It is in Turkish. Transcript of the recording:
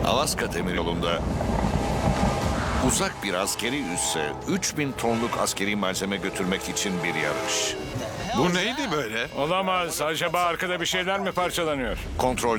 Alaska Demiryolu'nda uzak bir askeri üsse 3000 tonluk askeri malzeme götürmek için bir yarış. Bu neydi böyle? Olamaz. Acaba arkada bir şeyler mi parçalanıyor? Kontrol